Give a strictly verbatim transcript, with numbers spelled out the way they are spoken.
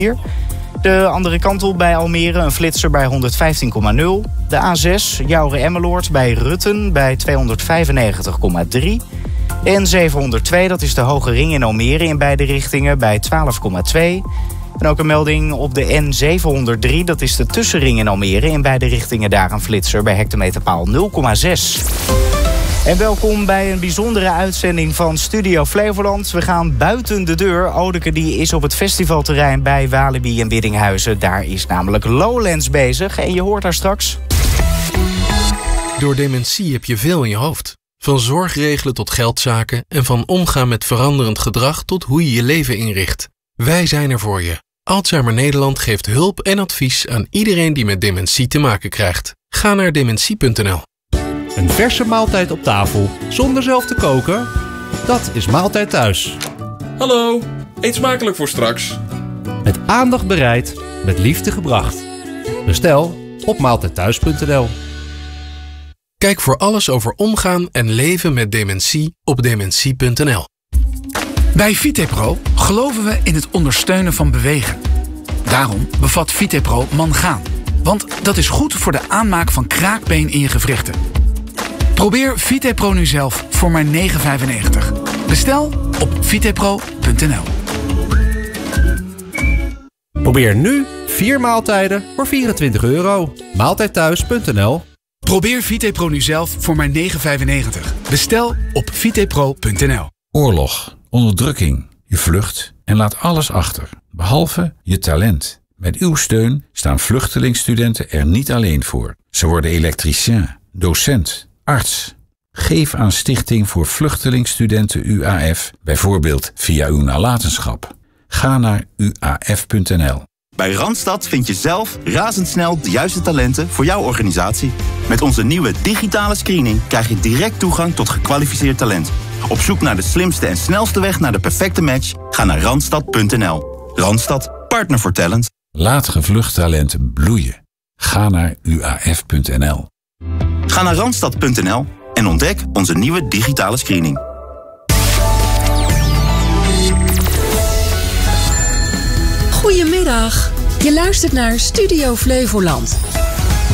Hier. De andere kant op bij Almere een flitser bij honderdvijftien komma nul. De A zes, Jouren-Emmeloord bij Rutten bij tweehonderdvijfennegentig komma drie. En zevenhonderdtwee, dat is de Hoge Ring in Almere in beide richtingen bij twaalf komma twee. En ook een melding op de N zevenhonderddrie, dat is de tussenring in Almere in beide richtingen daar een flitser bij hectometerpaal nul komma zes. En welkom bij een bijzondere uitzending van Studio Flevoland. We gaan buiten de deur. Odeke die is op het festivalterrein bij Walibi en Biddinghuizen. Daar is namelijk Lowlands bezig en je hoort daar straks. Door dementie heb je veel in je hoofd. Van zorg regelen tot geldzaken en van omgaan met veranderend gedrag tot hoe je je leven inricht. Wij zijn er voor je. Alzheimer Nederland geeft hulp en advies aan iedereen die met dementie te maken krijgt. Ga naar dementie punt n l. Een verse maaltijd op tafel, zonder zelf te koken? Dat is Maaltijd Thuis. Hallo, eet smakelijk voor straks. Met aandacht bereid, met liefde gebracht. Bestel op maaltijd thuis punt n l. Kijk voor alles over omgaan en leven met dementie op dementie punt n l. Bij Vitepro geloven we in het ondersteunen van bewegen. Daarom bevat Vitepro mangaan. Want dat is goed voor de aanmaak van kraakbeen in je gewrichten. Probeer Vitepro nu zelf voor maar negen vijfennegentig. Bestel op vitepro punt n l. Probeer nu vier maaltijden voor vierentwintig euro. maaltijd thuis punt n l. Probeer Vitepro nu zelf voor maar negen vijfennegentig. Bestel op vitepro punt n l. Oorlog, onderdrukking, je vlucht en laat alles achter, behalve je talent. Met uw steun staan vluchtelingstudenten er niet alleen voor. Ze worden elektricien, docent, arts. Geef aan Stichting voor Vluchtelingstudenten U A F, bijvoorbeeld via uw nalatenschap. Ga naar u a f punt n l. Bij Randstad vind je zelf razendsnel de juiste talenten voor jouw organisatie. Met onze nieuwe digitale screening krijg je direct toegang tot gekwalificeerd talent. Op zoek naar de slimste en snelste weg naar de perfecte match? Ga naar randstad punt n l. Randstad, partner voor talent. Laat gevlucht talent bloeien. Ga naar u a f punt n l. Ga naar randstad punt n l en ontdek onze nieuwe digitale screening. Goedemiddag. Je luistert naar Studio Flevoland.